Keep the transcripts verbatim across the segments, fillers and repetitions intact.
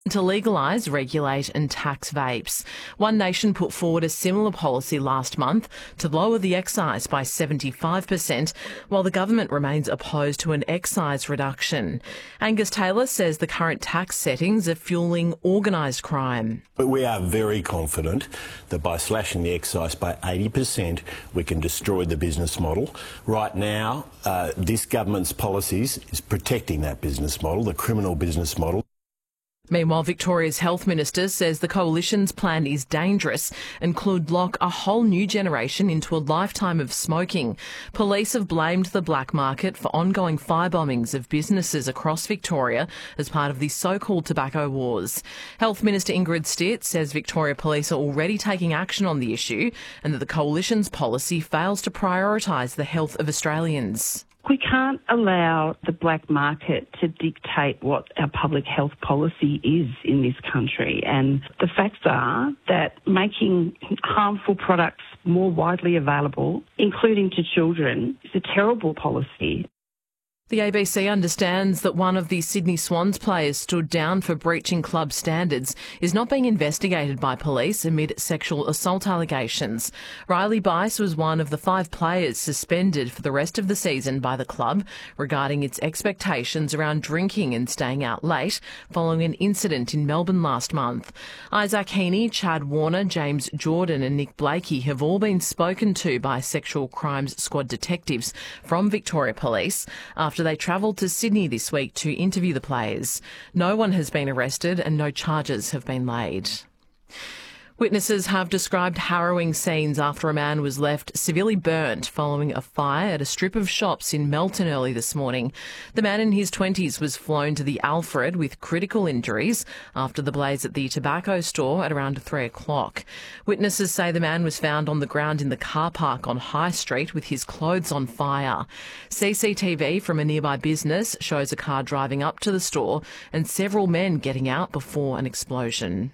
to legalise, regulate and tax vapes. One Nation put forward a similar policy last month to lower the excise by seventy-five percent, while the government remains opposed to an excise reduction. Angus Taylor says the current tax settings are fuelling organised crime. But we are very confident that by slashing the excise by eighty percent, we can destroy the business model. Right now, uh, this government's policies is protecting that business model, the criminal business model. Meanwhile, Victoria's Health Minister says the Coalition's plan is dangerous and could lock a whole new generation into a lifetime of smoking. Police have blamed the black market for ongoing firebombings of businesses across Victoria as part of the so-called tobacco wars. Health Minister Ingrid Stitt says Victoria Police are already taking action on the issue and that the Coalition's policy fails to prioritise the health of Australians. We can't allow the black market to dictate what our public health policy is in this country. And the facts are that making harmful products more widely available, including to children, is a terrible policy. The A B C understands that one of the Sydney Swans players stood down for breaching club standards is not being investigated by police amid sexual assault allegations. Riley Bice was one of the five players suspended for the rest of the season by the club regarding its expectations around drinking and staying out late following an incident in Melbourne last month. Isaac Heaney, Chad Warner, James Jordan and Nick Blakey have all been spoken to by Sexual Crimes Squad detectives from Victoria Police after they travelled to Sydney this week to interview the players. No one has been arrested and no charges have been laid. Witnesses have described harrowing scenes after a man was left severely burnt following a fire at a strip of shops in Melton early this morning. The man in his twenties was flown to the Alfred with critical injuries after the blaze at the tobacco store at around three o'clock. Witnesses say the man was found on the ground in the car park on High Street with his clothes on fire. C C T V from a nearby business shows a car driving up to the store and several men getting out before an explosion.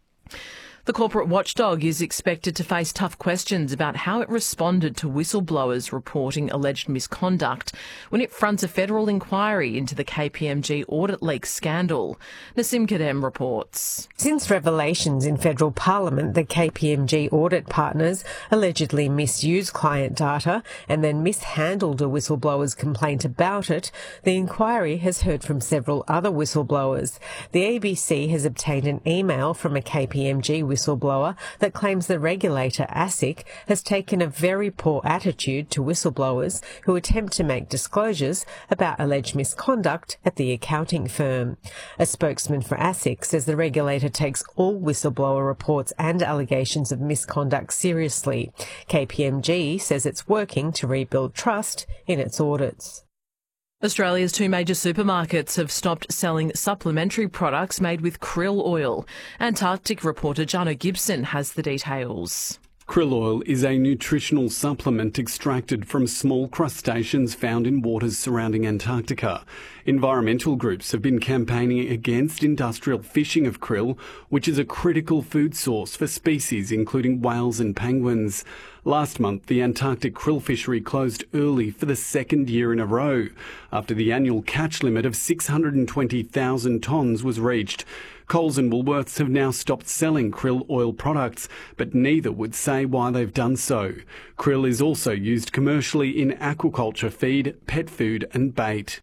The corporate watchdog is expected to face tough questions about how it responded to whistleblowers reporting alleged misconduct when it fronts a federal inquiry into the K P M G audit leak scandal. Nasim Kadem reports. Since revelations in federal parliament that K P M G audit partners allegedly misused client data and then mishandled a whistleblower's complaint about it, the inquiry has heard from several other whistleblowers. The A B C has obtained an email from a K P M G whistleblower that claims the regulator, ASIC, has taken a very poor attitude to whistleblowers who attempt to make disclosures about alleged misconduct at the accounting firm. A spokesman for ASIC says the regulator takes all whistleblower reports and allegations of misconduct seriously. K P M G says it's working to rebuild trust in its audits. Australia's two major supermarkets have stopped selling supplementary products made with krill oil. Antarctic reporter Jano Gibson has the details. Krill oil is a nutritional supplement extracted from small crustaceans found in waters surrounding Antarctica. Environmental groups have been campaigning against industrial fishing of krill, which is a critical food source for species including whales and penguins. Last month, the Antarctic krill fishery closed early for the second year in a row, after the annual catch limit of six hundred twenty thousand tonnes was reached. Coles and Woolworths have now stopped selling krill oil products, but neither would say why they've done so. Krill is also used commercially in aquaculture feed, pet food and bait.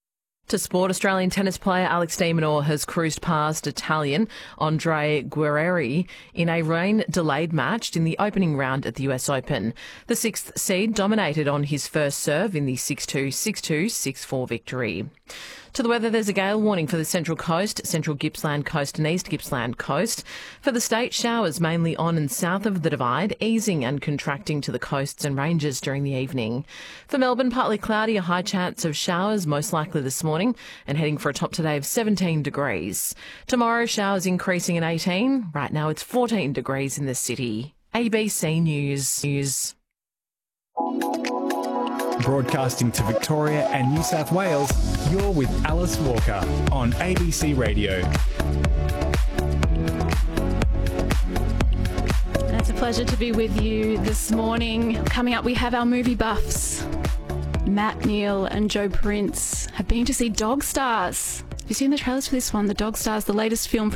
To sport, Australian tennis player Alex de Minaur has cruised past Italian Andre Guerrieri in a rain-delayed match in the opening round at the U S Open. The sixth seed dominated on his first serve in the six two, six two, six four victory. To the weather, there's a gale warning for the Central Coast, Central Gippsland Coast and East Gippsland Coast. For the state, showers mainly on and south of the Divide, easing and contracting to the coasts and ranges during the evening. For Melbourne, partly cloudy, a high chance of showers, most likely this morning, and heading for a top today of seventeen degrees. Tomorrow, showers increasing at eighteen. Right now, it's fourteen degrees in the city. A B C News. News. Broadcasting to Victoria and New South Wales, you're with Alice Walker on A B C Radio. It's a pleasure to be with you this morning. Coming up, we have our movie buffs. Matt Neal and Joe Prince have been to see Dog Stars. Have you seen the trailers for this one? The Dog Stars, the latest film